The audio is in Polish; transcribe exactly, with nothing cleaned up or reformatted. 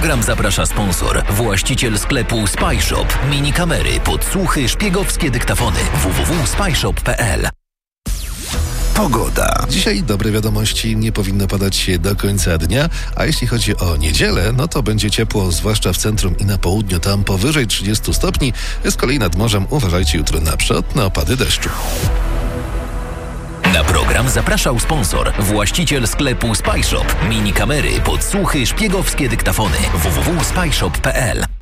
program zaprasza sponsor, właściciel sklepu Spyshop. Mini kamery, podsłuchy, szpiegowskie dyktafony. w w w kropka spyshop kropka p l. Pogoda. Dzisiaj dobre wiadomości, nie powinno padać do końca dnia, a jeśli chodzi o niedzielę, no to będzie ciepło, zwłaszcza w centrum i na południu, tam powyżej trzydziestu stopni. Z kolei nad morzem uważajcie jutro na przodne opady deszczu. Na program zapraszał sponsor, właściciel sklepu Spyshop. Mini kamery, podsłuchy, szpiegowskie dyktafony. w w w kropka spyshop kropka p l.